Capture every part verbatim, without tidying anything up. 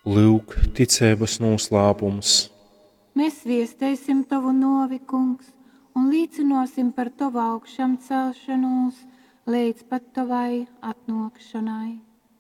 Lūk, ticības noslēpums. Mēs viestēsim tavu novi, kungs, un līdzinosim par tavu augšām celšanos līdz pat tavai atnākšanai.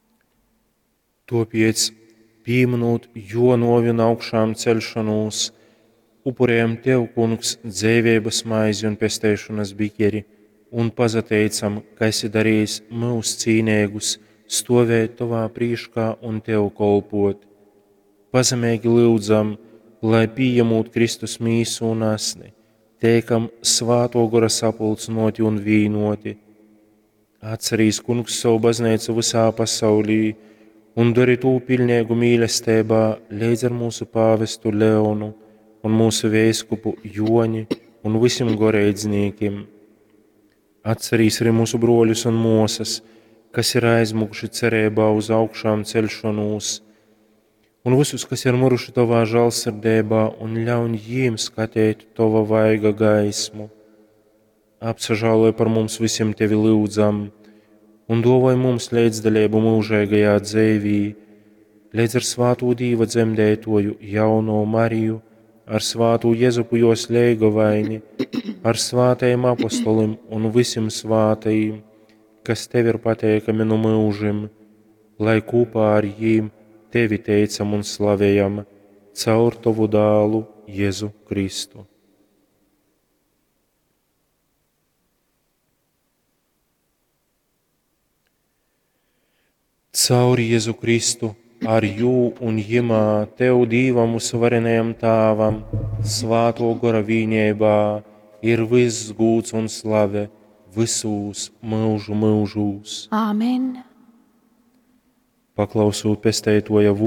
Tāpēc, pieminot jo novien augšām celšanos, upurējam Tev, kungs, dzīvības maizi un pestēšanas bikeri, un pazateicam, ka esi darījis mūs cīnīgus stāvēt Tavā priekšā un Tev kolpot. Pazemīgi lūdzam, lai pieņemot Kristus mīsu un asni, teikam svāto gara sapulcinoti un vīnoti. Atcerīs, kungs, savu baznīcu visā pasaulī un dari to pilnīgu mīlestībā līdz ar mūsu pāvestu Leonu un mūsu vēskupu Joni un visiem goreidzniekiem. Atcerīs arī mūsu broļus un mosas, kas ir aizmuguši cerībā uz augšām celšanos, un visus, kas ir miruši Tavā žēlsirdībā, un ļauj jiem skatīt Tava vaiga gaismu. Apsažāloj par mums visiem Tevi lūdzam, un dāvāj mums līdzdalību mūžīgajā dzīvī, līdz ar svāto Dieva dzemdētoju jauno Mariju, ar svāto Jēzupu jos leigovaini, ar svātajiem apostolim un visiem svātajiem, kas Tev ir pateikami no mūžim, lai kopā ar jiem Tevi teicam un slavējam caur Tavu dālu Jēzu Kristu. Caur Jēzu Kristu, ar jū un jimā Tev Dīvam usvarenajam Tāvam, svāto gara vīņībā, ir viss gūts un slave visos mūžu mūžūs. Āmen! Paklausot pestētoja